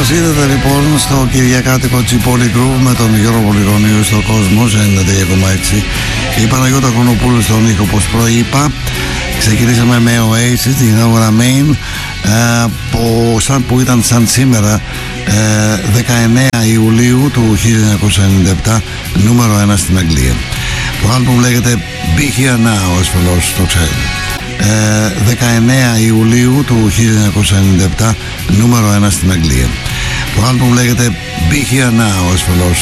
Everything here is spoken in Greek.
Καλώς ήρθατε λοιπόν στο Κυριακάτικο Τσιπόλι Groove με τον Γιώργο Πολυγωνίου στο Κόσμο 93,6. Η Παναγιώτα Κονοπούλου στον ήχο, όπως προείπα. Ξεκινήσαμε με Oasis, την Nowhere Main, που ήταν σαν σήμερα 19 Ιουλίου του 1997, νούμερο 1 στην Αγγλία. Το άλμπουμ λέγεται Be Here Now, ασφαλώς το ξέρετε. 19 Ιουλίου του 1997, νούμερο 1 στην Αγγλία. Το άλμπουμ λέγεται Be Here Now, ασφαλώς